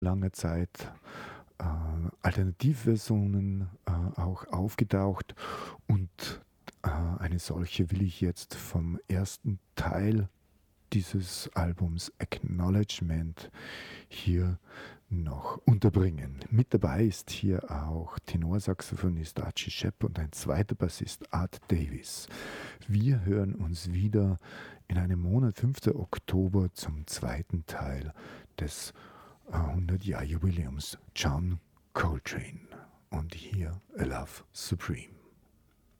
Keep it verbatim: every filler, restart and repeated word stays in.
langer Zeit äh, Alternativversionen äh, auch aufgetaucht und äh, eine solche will ich jetzt vom ersten Teil dieses Albums Acknowledgement hier noch unterbringen. Mit dabei ist hier auch Tenorsaxophonist Archie Shepp und ein zweiter Bassist Art Davis. Wir hören uns wieder in einem Monat, fünften Oktober, zum zweiten Teil des äh, hundert-Jahr-Jubiläums John Coltrane. Und hier A Love Supreme.